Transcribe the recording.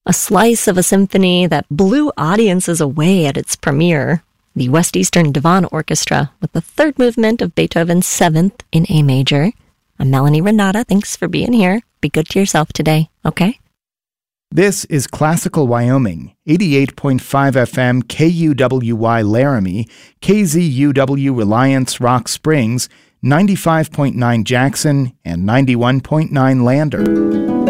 A slice of a symphony that blew audiences away at its premiere, the West Eastern Divan Orchestra with the third movement of Beethoven's Seventh in A major. I'm Melanie Renata. Thanks for being here. Be good to yourself today, okay? This is Classical Wyoming, 88.5 FM KUWY Laramie, KZUW Reliance Rock Springs, 95.9 Jackson, and 91.9 Lander.